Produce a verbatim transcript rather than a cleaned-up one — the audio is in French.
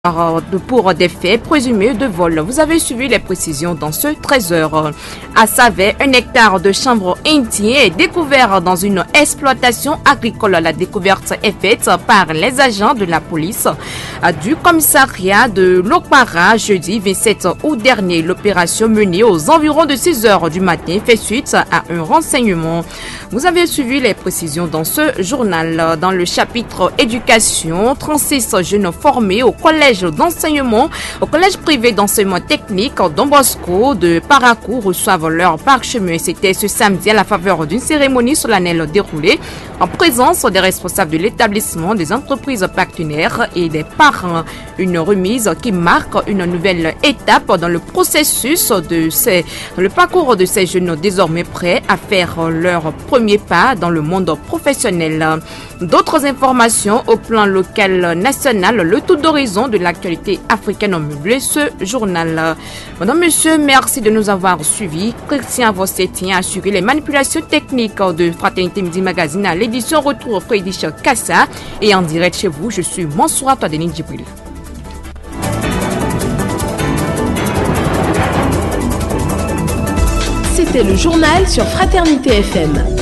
pour des faits présumés de vol. Vous avez suivi les précisions dans ce treize heures. À Savet, un hectare de chanvre indien est découvert dans une exploitation agricole. La découverte est faite par les agents de la police du commissariat de Lokpara jeudi vingt-sept août dernier. L'opération menée aux environs de six heures du matin fait suite à un renseignement. Vous avez suivi les précisions dans ce journal. Dans le chapitre éducation, trente-six jeunes formés au collège d'enseignement, au collège privé d'enseignement technique Don Bosco de Parakou reçoivent leur parchemin. C'était ce samedi à la faveur d'une cérémonie solennelle déroulée en présence des responsables de l'établissement, des entreprises partenaires et des parents. Une remise qui marque une nouvelle étape dans le processus de ces, dans le parcours de ces jeunes désormais prêts à faire leur premier pas dans le monde professionnel. D'autres informations au plan local, national, le tour d'horizon de l'actualité africaine en meublé, ce journal. Madame, monsieur, merci de nous avoir suivis. Christian Vossetien a assuré les manipulations techniques de Fraternité Midi Magazine à l'édition Retour Friedrich Kassa. Et en direct chez vous, je suis Mansoura Tadeni Djibril. C'était le journal sur Fraternité F M.